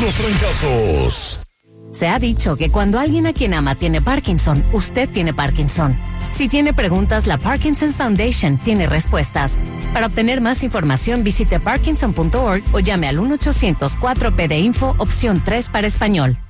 puros fracasos. Se ha dicho que cuando alguien a quien ama tiene Parkinson, usted tiene Parkinson. Si tiene preguntas, la Parkinson's Foundation tiene respuestas. Para obtener más información, visite parkinson.org o llame al 1-800-4PD-INFO, opción 3 para español.